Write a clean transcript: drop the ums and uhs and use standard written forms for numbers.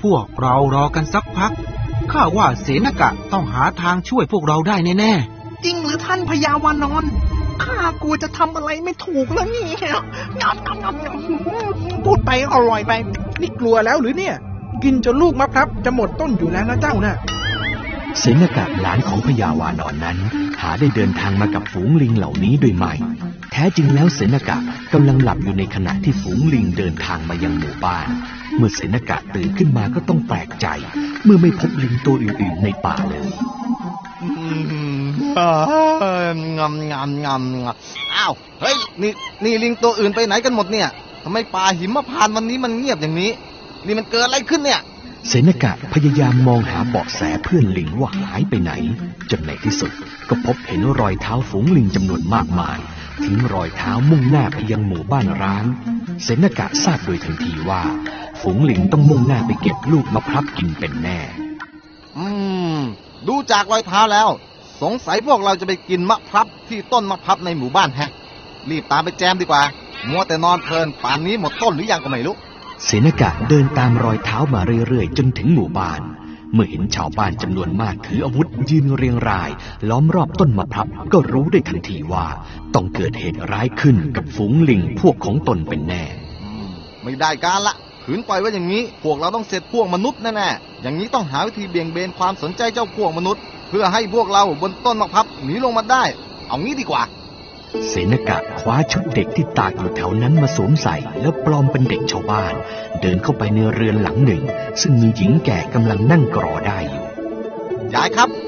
วกเรารอกันสักพักข้าว่าเสนกะต้องหาทางช่วยพวกเราได้แน่ๆจริงหรือท่านพญาวานอนข้ากลัวจะทำอะไรไม่ถูกแล้วนี่พูดไปอร่อยไปนี่กลัวแล้วหรือเนี่ยกินจนลูกมะพร้าวจะหมดต้นอยู่แล้วนะเจ้าน่ะเสนกะหลานของพญาวานอนนั้นหาได้เดินทางมากับฝูงลิงเหล่านี้โดยไม่แท้จริงแล้วเสนกะกำลังหลับอยู่ในขณะที่ฝูงลิงเดินทางมายังหมู่บ้านเมื่อเสนกะตื่นขึ้นมาก็ต้องแปลกใจเมื่อไม่พบลิงตัวอื่นๆในป่าเลยอ้าวเฮ้ยนี่ลิงตัวอื่นไปไหนกันหมดเนี่ยทำไมป่าหิมพานต์วันนี้มันเงียบอย่างนี้นี่มันเกิดอะไรขึ้นเนี่ยเสนกะพยายามมองหาเบาะแสเพื่อนลิงว่าหายไปไหนจนในที่สุดก็พบเห็นรอยเท้าฝูงลิงจำนวนมากมายทิ้งรอยเท้ามุ่งหน้าไปยังหมู่บ้านร้างเสนกะทราบโดยทันทีว่าฝูงลิงต้องมุ่งหน้าไปเก็บลูกมะพร้าวกินเป็นแน่ดูจากรอยเท้าแล้วสงสัยพวกเราจะไปกินมะพร้าวที่ต้นมะพร้าวในหมู่บ้านแฮะรีบตามไปแจมดีกว่ามัวแต่นอนเพลินป่านนี้หมดต้นหรือยังก็ไม่รู้เสนกะเดินตามรอยเท้ามาเรื่อยๆจนถึงหมู่บ้านเมื่อเห็นชาวบ้านจำนวนมากถืออาวุธยืนเรียงรายล้อมรอบต้นมะพร้าวก็รู้ได้ทันทีว่าต้องเกิดเหตุร้ายขึ้นกับฝูงลิงพวกของตนเป็นแน่ไม่ได้การละขืนปล่อยไว้อย่างนี้พวกเราต้องเสร็จพวกมนุษย์แน่ๆอย่างนี้ต้องหาวิธีเบี่ยงเบนความสนใจเจ้าพวกมนุษย์เพื่อให้พวกเราบนต้นมะพร้าวหนีลงมาได้เอางี้ดีกว่าเสนกะคว้าชุดเด็กที่ตากอยู่แถวนั้นมาสวมใส่แล้วปลอมเป็นเด็กชาวบ้านเดินเข้าไปในเรือนหลังหนึ่งซึ่งมีหญิงแก่กำลังนั่งกรอได้อยู่ยายครับ